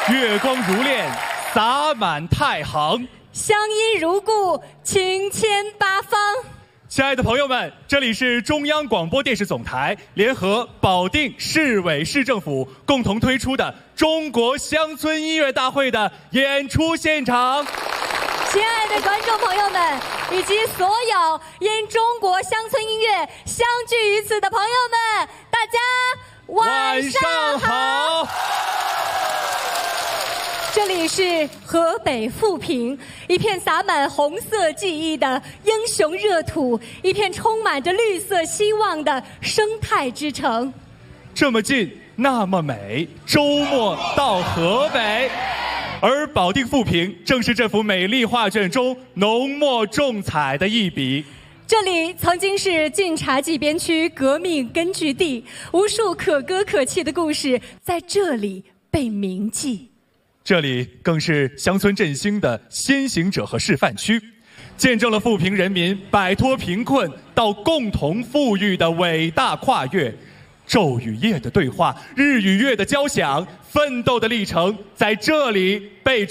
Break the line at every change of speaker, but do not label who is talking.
月光如练，洒满太行。
乡音如故，情牵八方。
亲爱的朋友们，这里是中央广播电视总台联合保定市委市政府共同推出的中国乡村音乐大会的演出现场。
亲爱的观众朋友们，以及所有因中国乡村音乐相聚于此的朋友们，大家晚上好。这里是河北富平，一片洒满红色记忆的英雄热土，一片充满着绿色希望的生态之城。
这么近，那么美，周末到河北。而保定富平正是这幅美丽画卷中浓墨重彩的一笔。
这里曾经是晋察冀边区革命根据地，无数可歌可泣的故事在这里被铭记。
这里更是乡村振兴的先行者和示范区，见证了富平人民摆脱贫困到共同富裕的伟大跨越。昼与夜的对话，日与月的交响，奋斗的历程在这里被